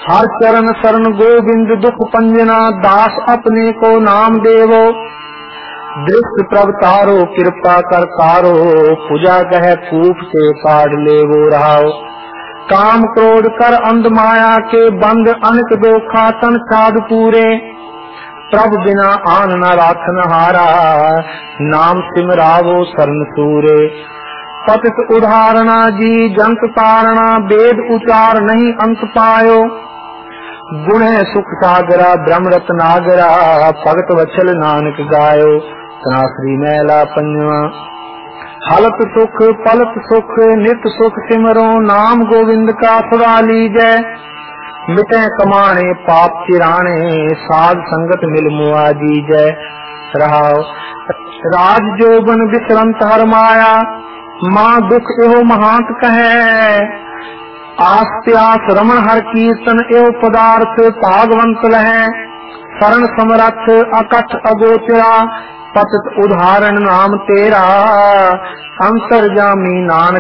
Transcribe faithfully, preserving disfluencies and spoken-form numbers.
हर चरण शरण गोविंद दुख पंजना, दास अपने को नाम देवो। दृष्ट प्रवतारो कृपा कर तारो, पूजा कह कूप से काढ़ लेवो रहाओ। काम क्रोध कर अंध माया के, बंद अनक दो खातन साध पूरे। प्रभु बिना आन न राखन हारा, नाम सिमरावो शरण सूरे। पतित उदाहरणा जी जंत तारणा, वेद उचार नहीं अंत पायो। गुण है सुख सागरा ब्रह्म रत्नागरा, भगत वचल नानक गायो। तनाश्री मैला पंजवा। हलत सुख पलत सुख नित सुख सिमरो, नाम गोविंद का सदा लीजै। मिटे कमाने पाप चिराने, साध संगत मिल मुआ दीजै। रहाओ राज जोबन विश्रंत हर माया, माँ दुख एहो महांत कहे। आस प्यास रमन हर कीर्तन, एव पदार्थ भागवंत लहे। शरण समरथ अकथ अगोचरा, पतित उदाहरण नाम तेरा। अंतर्जामी नानक